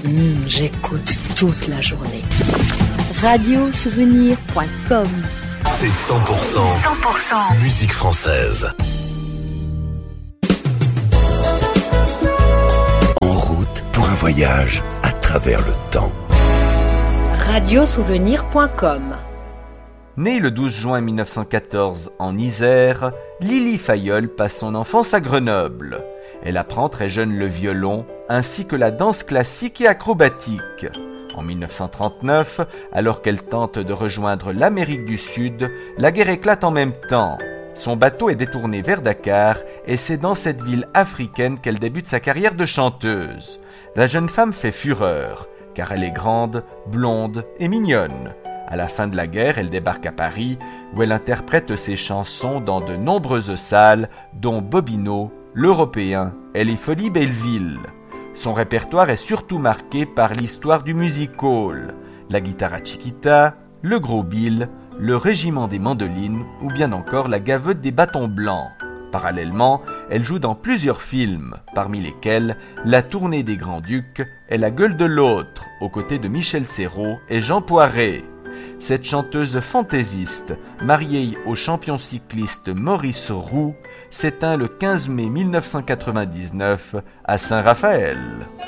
J'écoute toute la journée. Radiosouvenir.com. C'est 100% musique française. En route pour un voyage à travers le temps. Radiosouvenir.com. Née le 12 juin 1914 en Isère, Lily Fayol passe son enfance à Grenoble. Elle apprend très jeune le violon, ainsi que la danse classique et acrobatique. En 1939, alors qu'elle tente de rejoindre l'Amérique du Sud, la guerre éclate en même temps. Son bateau est détourné vers Dakar et c'est dans cette ville africaine qu'elle débute sa carrière de chanteuse. La jeune femme fait fureur, car elle est grande, blonde et mignonne. À la fin de la guerre, elle débarque à Paris, où elle interprète ses chansons dans de nombreuses salles, dont Bobino, l'Européen et les Folies Belleville. Son répertoire est surtout marqué par l'histoire du music-hall, la guitare à Chiquita, le Gros Bill, le Régiment des Mandolines ou bien encore la Gavotte des Bâtons Blancs. Parallèlement, elle joue dans plusieurs films, parmi lesquels La Tournée des Grands-Ducs et La Gueule de l'Autre, aux côtés de Michel Serrault et Jean Poiret. Cette chanteuse fantaisiste, mariée au champion cycliste Maurice Roux, s'éteint le 15 mai 1999 à Saint-Raphaël.